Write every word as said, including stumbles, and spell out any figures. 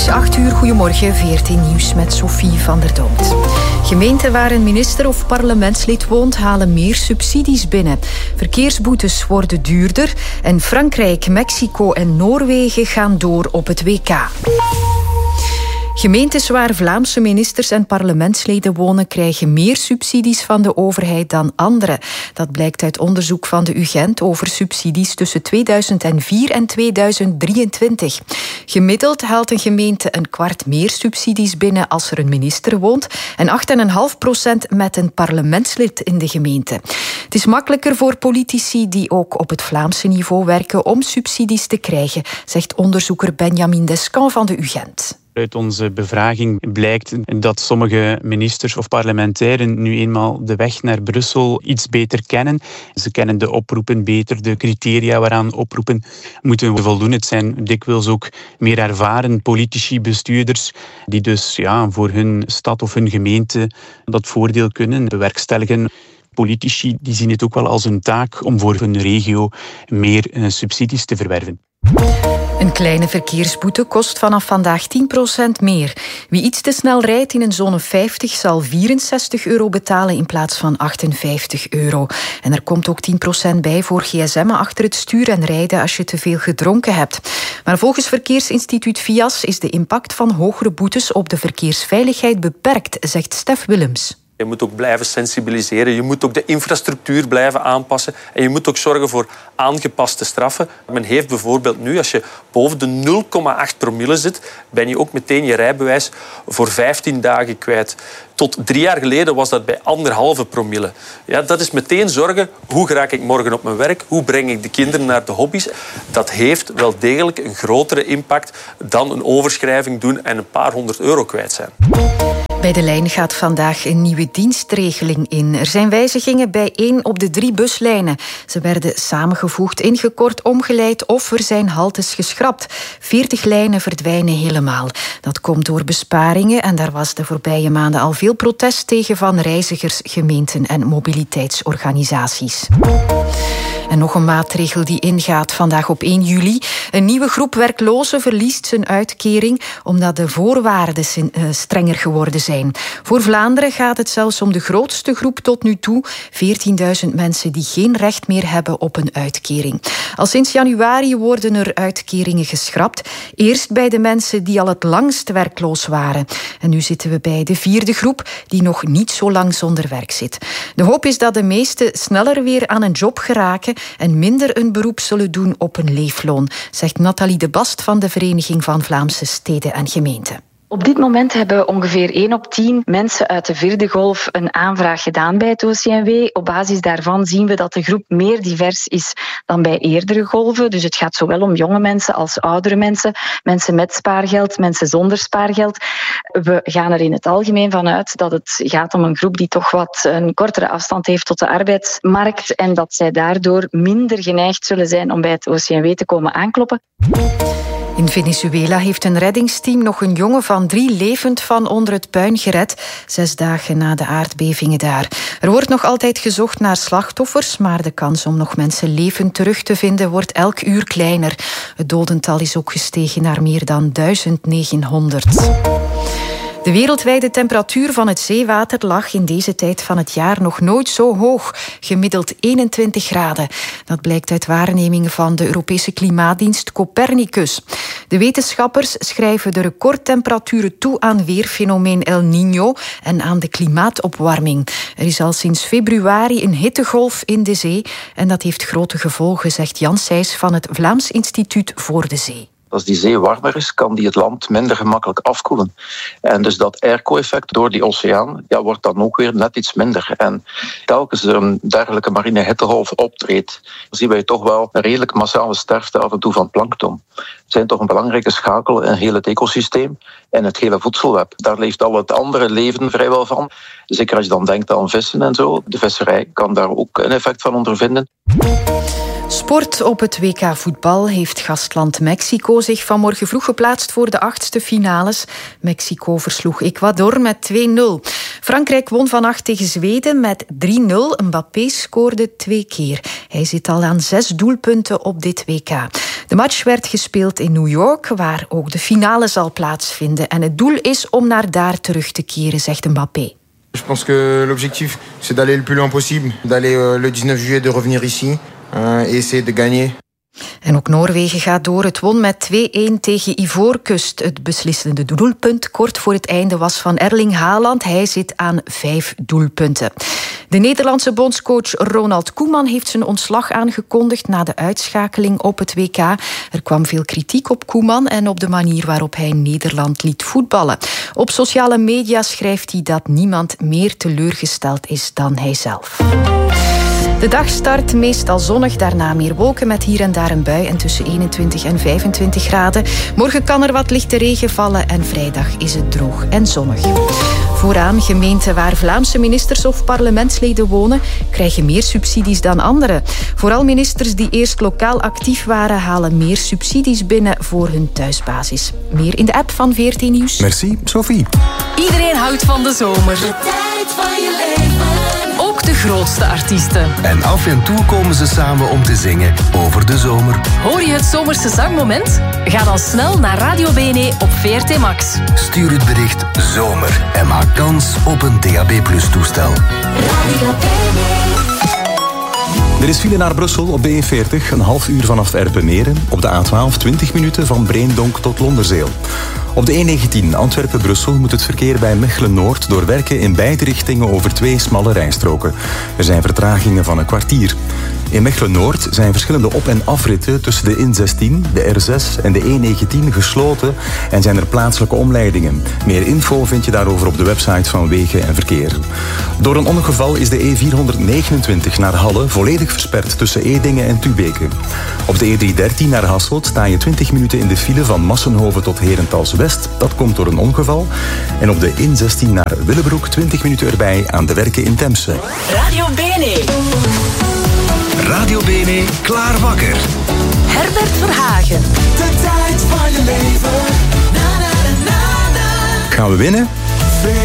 is acht uur, goedemorgen, V R T Nieuws met Sophie van der Domt. Gemeenten waar een minister of parlementslid woont, halen meer subsidies binnen. Verkeersboetes worden duurder en Frankrijk, Mexico en Noorwegen gaan door op het W K. Gemeentes waar Vlaamse ministers en parlementsleden wonen krijgen meer subsidies van de overheid dan andere. Dat blijkt uit onderzoek van de U Gent over subsidies tussen tweeduizend vier en tweeduizend drieëntwintig. Gemiddeld haalt een gemeente een kwart meer subsidies binnen als er een minister woont en acht komma vijf procent met een parlementslid in de gemeente. Het is makkelijker voor politici die ook op het Vlaamse niveau werken om subsidies te krijgen, zegt onderzoeker Benjamin Descamps van de U Gent. Uit onze bevraging blijkt dat sommige ministers of parlementairen nu eenmaal de weg naar Brussel iets beter kennen. Ze kennen de oproepen beter, de criteria waaraan oproepen moeten voldoen. Het zijn dikwijls ook meer ervaren politici, bestuurders, die dus ja, voor hun stad of hun gemeente dat voordeel kunnen bewerkstelligen. Politici die zien het ook wel als een taak om voor hun regio meer uh, subsidies te verwerven. Een kleine verkeersboete kost vanaf vandaag tien procent meer. Wie iets te snel rijdt in een zone vijftig zal vierenzestig euro betalen in plaats van achtenvijftig euro. En er komt ook tien procent bij voor gsm'en achter het stuur en rijden als je te veel gedronken hebt. Maar volgens Verkeersinstituut V I A S is de impact van hogere boetes op de verkeersveiligheid beperkt, zegt Stef Willems. Je moet ook blijven sensibiliseren, je moet ook de infrastructuur blijven aanpassen en je moet ook zorgen voor aangepaste straffen. Men heeft bijvoorbeeld nu, als je boven de nul komma acht promille zit, ben je ook meteen je rijbewijs voor vijftien dagen kwijt. Tot drie jaar geleden was dat bij anderhalve promille. Ja, dat is meteen zorgen, hoe raak ik morgen op mijn werk? Hoe breng ik de kinderen naar de hobby's? Dat heeft wel degelijk een grotere impact dan een overschrijving doen en een paar honderd euro kwijt zijn. Bij de lijn gaat vandaag een nieuwe dienstregeling in. Er zijn wijzigingen bij één op de drie buslijnen. Ze werden samengevoegd, ingekort, omgeleid of er zijn haltes geschrapt. veertig lijnen verdwijnen helemaal. Dat komt door besparingen en daar was de voorbije maanden al veel protest tegen van reizigers, gemeenten en mobiliteitsorganisaties. En nog een maatregel die ingaat vandaag op één juli. Een nieuwe groep werklozen verliest zijn uitkering omdat de voorwaarden strenger geworden zijn. Voor Vlaanderen gaat het zelfs om de grootste groep tot nu toe. veertienduizend mensen die geen recht meer hebben op een uitkering. Al sinds januari worden er uitkeringen geschrapt. Eerst bij de mensen die al het langst werkloos waren. En nu zitten we bij de vierde groep die nog niet zo lang zonder werk zit. De hoop is dat de meesten sneller weer aan een job geraken en minder een beroep zullen doen op een leefloon, zegt Nathalie de Bast van de Vereniging van Vlaamse Steden en Gemeenten. Op dit moment hebben ongeveer één op tien mensen uit de vierde golf een aanvraag gedaan bij het O C M W. Op basis daarvan zien we dat de groep meer divers is dan bij eerdere golven. Dus het gaat zowel om jonge mensen als oudere mensen, mensen met spaargeld, mensen zonder spaargeld. We gaan er in het algemeen van uit dat het gaat om een groep die toch wat een kortere afstand heeft tot de arbeidsmarkt en dat zij daardoor minder geneigd zullen zijn om bij het O C M W te komen aankloppen. In Venezuela heeft een reddingsteam nog een jongen van drie levend van onder het puin gered, zes dagen na de aardbevingen daar. Er wordt nog altijd gezocht naar slachtoffers, maar de kans om nog mensen levend terug te vinden wordt elk uur kleiner. Het dodental is ook gestegen naar meer dan duizend negenhonderd. De wereldwijde temperatuur van het zeewater lag in deze tijd van het jaar nog nooit zo hoog, gemiddeld eenentwintig graden. Dat blijkt uit waarnemingen van de Europese klimaatdienst Copernicus. De wetenschappers schrijven de recordtemperaturen toe aan weerfenomeen El Niño en aan de klimaatopwarming. Er is al sinds februari een hittegolf in de zee en dat heeft grote gevolgen, zegt Jan Sijs van het Vlaams Instituut voor de Zee. Als die zee warmer is, kan die het land minder gemakkelijk afkoelen. En dus dat airco-effect door die oceaan ja, wordt dan ook weer net iets minder. En telkens er een dergelijke marine hittegolf optreedt, zien wij toch wel een redelijk massale sterfte af en toe van plankton. Het zijn toch een belangrijke schakel in heel het ecosysteem en het hele voedselweb. Daar leeft al het andere leven vrijwel van. Zeker als je dan denkt aan vissen en zo. De visserij kan daar ook een effect van ondervinden. Sport op het W K voetbal heeft gastland Mexico zich vanmorgen vroeg geplaatst voor de achtste finales. Mexico versloeg Ecuador met twee nul. Frankrijk won vannacht tegen Zweden met drie nul. Mbappé scoorde twee keer. Hij zit al aan zes doelpunten op dit W K. De match werd gespeeld in New York, waar ook de finale zal plaatsvinden. En het doel is om naar daar terug te keren, zegt Mbappé. Je pense que l'objectif, c'est d'aller le plus loin possible, d'aller le dix-neuf juillet, de revenir ici euh, et essayer de gagner. En ook Noorwegen gaat door. Het won met twee-een tegen Ivoorkust. Het beslissende doelpunt kort voor het einde was van Erling Haaland. Hij zit aan vijf doelpunten. De Nederlandse bondscoach Ronald Koeman heeft zijn ontslag aangekondigd na de uitschakeling op het W K. Er kwam veel kritiek op Koeman en op de manier waarop hij Nederland liet voetballen. Op sociale media schrijft hij dat niemand meer teleurgesteld is dan hijzelf. De dag start meestal zonnig, daarna meer wolken met hier en daar een bui en tussen eenentwintig en vijfentwintig graden. Morgen kan er wat lichte regen vallen en vrijdag is het droog en zonnig. Vooraan, gemeenten waar Vlaamse ministers of parlementsleden wonen, krijgen meer subsidies dan anderen. Vooral ministers die eerst lokaal actief waren, halen meer subsidies binnen voor hun thuisbasis. Meer in de app van V R T Nieuws. Merci, Sophie. Iedereen houdt van de zomer. De tijd van je leven. Ook de grootste artiesten. En af en toe komen ze samen om te zingen over de zomer. Hoor je het zomerse zangmoment? Ga dan snel naar Radio B N E op V R T Max. Stuur het bericht zomer en maak kans op een D A B plus toestel. Radio B N E. Er is file naar Brussel op de E veertig, een half uur vanaf Erpenmeren. Op de A twaalf twintig minuten van Breendonk tot Londerzeel. Op de E negentien Antwerpen-Brussel moet het verkeer bij Mechelen-Noord door werken in beide richtingen over twee smalle rijstroken. Er zijn vertragingen van een kwartier. In Mechelen-Noord zijn verschillende op- en afritten tussen de N zestien, de R zes en de E negentien gesloten en zijn er plaatselijke omleidingen. Meer info vind je daarover op de website van Wegen en Verkeer. Door een ongeval is de E vierhonderdnegenentwintig naar Halle volledig versperd tussen Edingen en Tubeke. Op de E driehonderddertien naar Hasselt sta je twintig minuten in de file van Massenhoven tot Herentals-West. Dat komt door een ongeval. En op de N zestien naar Willebroek twintig minuten erbij aan de werken in Temse. Radio B N E. Radio B N E, klaar wakker. Herbert Verhagen. De tijd van je leven. Na, na, na, na, na. Gaan we winnen?